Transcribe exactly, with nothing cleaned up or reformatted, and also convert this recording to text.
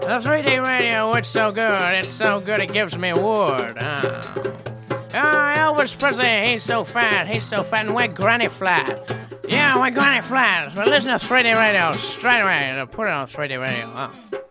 The three D radio, it's so good, it's so good it gives me wood. Oh. Oh, Elvis Presley, he's so fat, he's so fat, and we're granny flat. Yeah, we're granny flat. So listen to three D radio straight away. Put it on three D radio. Oh.